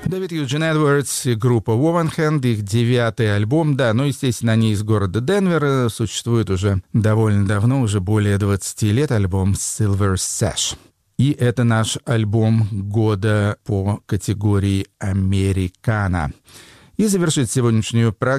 Дэвид Юджин Эдвардс и группа Wovenhand, их 9-й альбом, да, естественно, они из города Денвер, существует уже довольно давно, уже более 20 лет, альбом Silver Sash. И это наш альбом года по категории Американа. И завершит сегодняшнюю программу